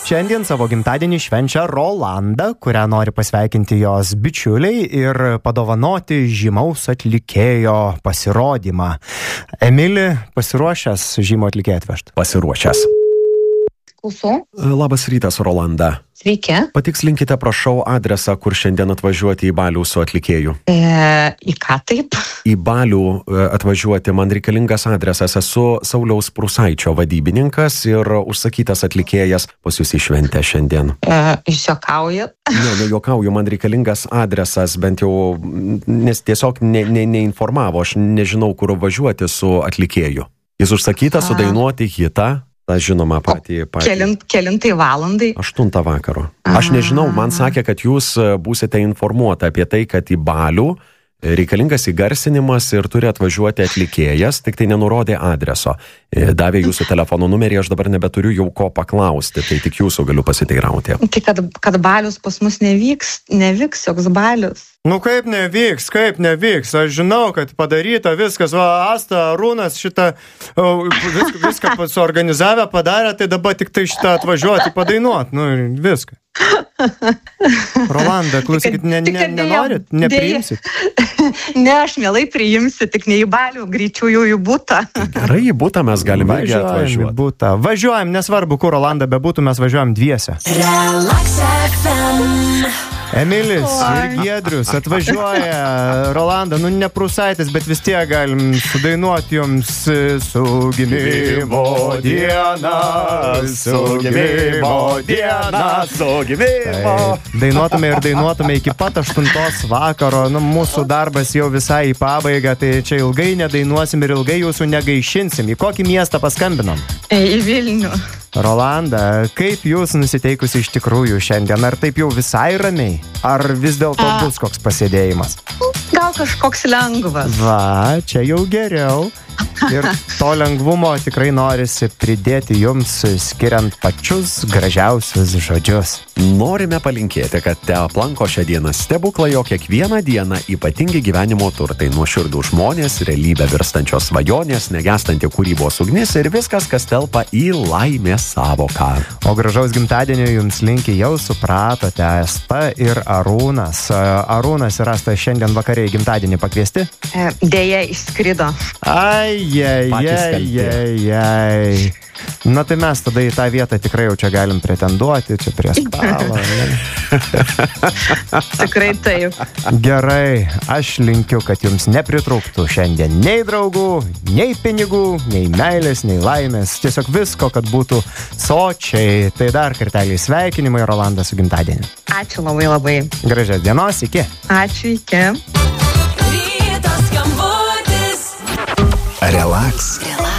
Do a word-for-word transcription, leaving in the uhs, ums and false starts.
Šiandien savo gimtadienį švenčia Rolanda, kurią nori pasveikinti jos bičiuliai ir padovanoti žymaus atlikėjo pasirodymą. Emili, pasiruošęs žymų atlikėją atvežti? Pasiruošęs. Klausau. Labas rytas, Rolanda. Sveiki. Patikslinkite, prašau, adresą, kur šiandien atvažiuoti į Balių su atlikėju. E, į ką taip? Į Balių atvažiuoti man reikalingas adresas. Esu Sauliaus Prūsaičio vadybininkas ir užsakytas atlikėjas pas jūs į šventę šiandien. E, jūs juokaujat? Ne, nejuokauju, man reikalingas adresas, bent jau, nes tiesiog ne, ne, neinformavo, aš nežinau, kur važiuoti su atlikėju. Jis užsakytas sudainuoti hitą. Ta žinoma patį... patį. Kelint, kelintai valandai? Aštuntą vakaro. Aš nežinau, man sakė, kad jūs būsite informuota apie tai, kad į Balių reikalingas įgarsinimas ir turi atvažiuoti atlikėjas, tik tai nenurodė adreso. Davė jūsų telefono numerį, aš dabar nebeturiu jau ko paklausti, tai tik jūsų galiu pasiteirauti. Tai kad, kad Balius pas mus nevyks, nevyks joks Balius. Nu kaip nevyks, kaip nevyks, aš žinau, kad padaryta viskas, va, Asta, Arūnas šitą viską, viską suorganizavę, padarė, tai dabar tik tai šitą atvažiuoti, padainuot, nu viską. Rolanda, klausykit, ne, ne, nenorit, nepriimsit? Ne, aš mielai priimsiu, tik ne į Balių, greičiau jau į butą. Gerai, į butą mes galime irgi atvažiuoti. Butą. Važiuojam, nesvarbu, kur Rolanda bebūtų, mes važiuojam dviese. Relax F M. Emilis ir Giedrius atvažiuoja. Rolanda, nu ne Prūsaitis, bet vis tiek galim sudainuoti jums su gimimo diena, su gimimo diena, su gimimo. Tai dainuotume ir dainuotume iki pat aštuntos vakaro. Nu, mūsų darbas jau visai į pabaigą, tai čia ilgai nedainuosim ir ilgai jūsų negaišinsim. Į kokį miestą paskambinom? Į Vilnių. Rolanda, kaip jūs nusiteikusi iš tikrųjų šiandien? Ar taip jau visai ramiai? Ar vis dėlto bus koks pasėdėjimas? Gal kažkoks lengvas. Va, čia jau geriau. Ir to lengvumo tikrai norisi pridėti jums, skiriant pačius gražiausius žodžius. Norime palinkėti, kad te aplanko šią dieną stebuklą, jo kiekvieną dieną ypatingi gyvenimo turtai, nuoširdų žmonės, realybę virstančios svajonės, negestanti kūrybos ugnis ir viskas, kas telpa į laimės savoką. O gražaus gimtadienio jums linki jau supratote Asta ir Arūnas. Arūnas ir Asta šiandien vakare į gimtadienį pakviesti? E, Deja, išskrido. Ai, ai, ai, ai, ai. Na tai mes tada į tą vietą tikrai jau čia galim pretenduoti, čia prie stalo. Tikrai taip. Gerai, aš linkiu, kad jums nepritrūktų šiandien nei draugų, nei pinigų, nei meilės, nei laimės. Tiesiog visko, kad būtų sočiai. Tai dar kartelį sveikinimai, Rolanda, su gimtadieniu. Ačiū labai labai. Gražios dienos, iki. Ačiū, iki. Ryto skambutis. Relax. Relax.